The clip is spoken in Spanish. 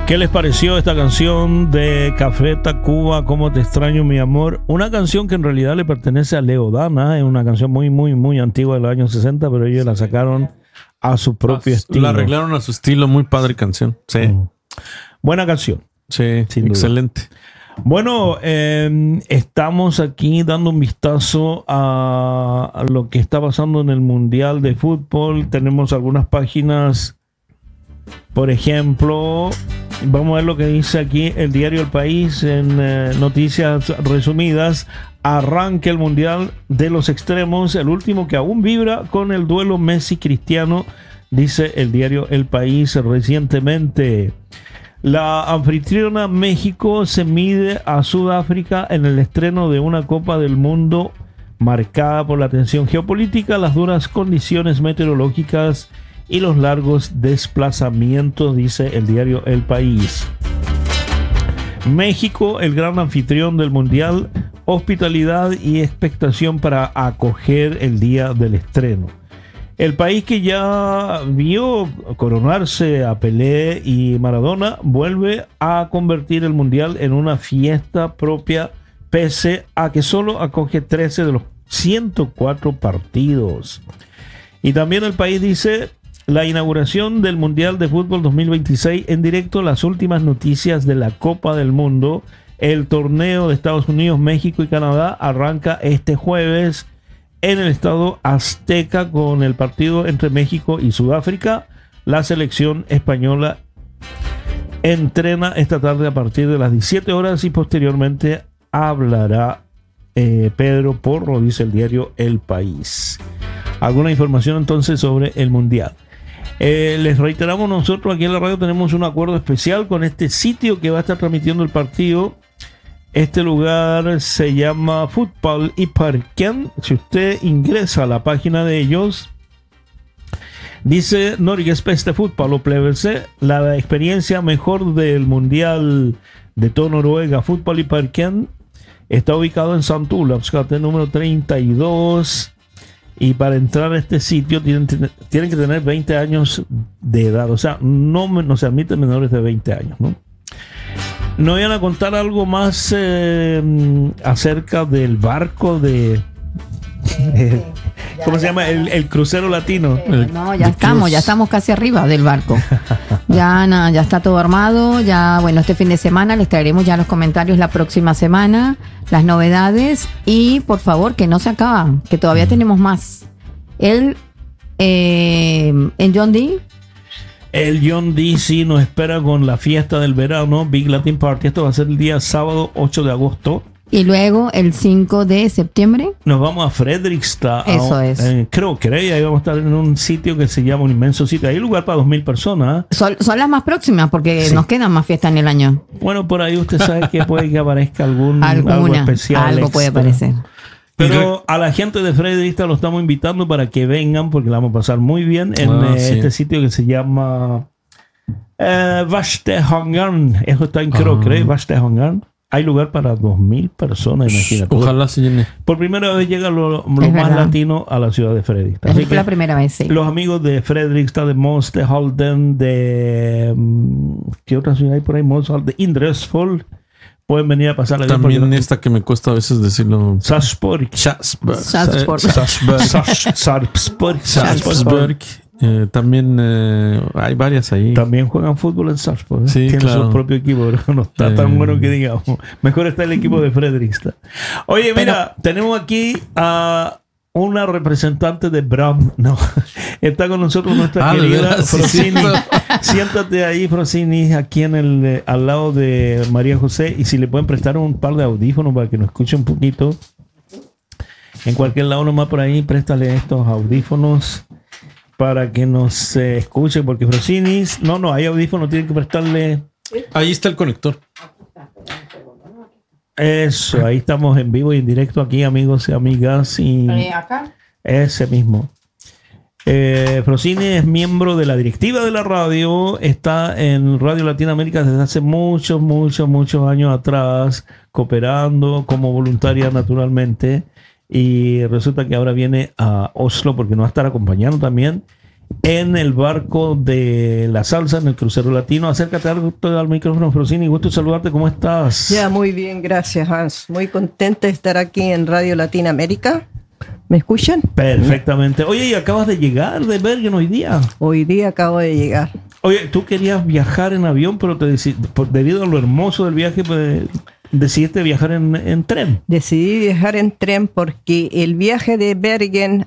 ¿Qué les pareció esta canción de Café Tacuba, Cómo te extraño mi amor? Una canción que en realidad le pertenece a Leo Dana, es una canción muy antigua de los años 60, pero ellos la sacaron a su propio estilo. La arreglaron a su estilo, muy padre canción. Sí. Buena canción. Sí, excelente. Bueno, estamos aquí dando un vistazo a lo que está pasando en el Mundial de Fútbol. Tenemos algunas páginas, por ejemplo, vamos a ver lo que dice aquí el diario El País en noticias resumidas. Arranca el Mundial de los Extremos, el último que aún vibra con el duelo Messi-Cristiano, dice el diario El País recientemente. La anfitriona México se mide a Sudáfrica en el estreno de una Copa del Mundo marcada por la tensión geopolítica, las duras condiciones meteorológicas y los largos desplazamientos, dice el diario El País. México, el gran anfitrión del Mundial, hospitalidad y expectación para acoger el día del estreno. El país que ya vio coronarse a Pelé y Maradona vuelve a convertir el Mundial en una fiesta propia, pese a que solo acoge 13 de los 104 partidos. Y también el país dice: la inauguración del Mundial de Fútbol 2026 en directo, las últimas noticias de la Copa del Mundo. El torneo de Estados Unidos, México y Canadá arranca este jueves en el Estadio Azteca con el partido entre México y Sudáfrica. La selección española entrena esta tarde a partir de las 17 horas y posteriormente hablará Pedro Porro, dice el diario El País. Alguna información entonces sobre el Mundial. Les reiteramos, nosotros aquí en la radio tenemos un acuerdo especial con este sitio que va a estar transmitiendo el partido. Este lugar se llama Fútbol y Parken. Si usted ingresa a la página de ellos, dice Norges Beste Fotballopplevelse, la experiencia mejor del Mundial de todo Noruega, Fútbol y Parken. Está ubicado en Sant Olavs gate número 32. Y para entrar a este sitio tienen que tener 20 años de edad. O sea, no se admiten menores de 20 años, ¿no? ¿No iban a contar algo más acerca del barco de... ¿cómo se llama? El crucero latino. No, ya estamos casi arriba del barco. Ya está todo armado. Ya, bueno, este fin de semana les traeremos ya los comentarios la próxima semana, las novedades, y por favor, que no se acaba, que todavía tenemos más. En John D. El John D. sí nos espera con la fiesta del verano, Big Latin Party. Esto va a ser el día sábado 8 de agosto. Y luego el 5 de septiembre nos vamos a Fredrikstad. Eso es. Creo que ahí vamos a estar en un sitio que se llama un inmenso sitio. Hay lugar para 2,000 personas. Son las más próximas porque nos quedan más fiestas en el año. Bueno, por ahí usted sabe que puede que aparezca algo especial. Algo extra puede aparecer. Pero a la gente de Fredrikstad lo estamos invitando para que vengan, porque la vamos a pasar muy bien en este sitio que se llama Vastehangarn. Eso está en Krokrøy, Vastehangarn. Hay lugar para 2,000 personas, imagínate. Ojalá se llene. Por primera vez llega lo más latino a la ciudad de Fredrikstad. Es la primera vez, sí. Los amigos de Fredrikstad, de Mosterhalden, de... ¿qué otra ciudad hay por ahí? De Indresfold. Pueden venir a pasar la también porque esta que me cuesta a veces decirlo. Sarpsborg. También hay varias ahí. También juegan fútbol en Sarpsborg. Sí, tienen su propio equipo. No está tan bueno que digamos. Mejor está el equipo de Fredrikstad. Oye, mira, tenemos aquí a una representante de Bram. No, está con nosotros nuestra querida Frosini. Siéntate ahí, Frosini, aquí al lado de María José. Y si le pueden prestar un par de audífonos para que nos escuche un poquito. En cualquier lado nomás por ahí, préstale estos audífonos para que nos escuche, porque Frosini, no, hay audífonos, tienen que prestarle. Ahí está el conector. Eso, ahí estamos en vivo y en directo aquí, amigos y amigas. Y acá. Ese mismo. Frosini es miembro de la directiva de la radio, está en Radio Latinoamérica desde hace muchos años atrás, cooperando como voluntaria naturalmente. Y resulta que ahora viene a Oslo porque nos va a estar acompañando también. en el barco de la salsa, en el crucero latino. Acércate al micrófono, Frosini, gusto saludarte, ¿cómo estás? Ya, muy bien, gracias, Hans. Muy contenta de estar aquí en Radio Latinoamérica. ¿Me escuchan? Perfectamente. Oye, y acabas de llegar de Bergen hoy día. Hoy día acabo de llegar. Oye, tú querías viajar en avión, pero debido a lo hermoso del viaje, pues, decidiste viajar en tren. Decidí viajar en tren porque el viaje de Bergen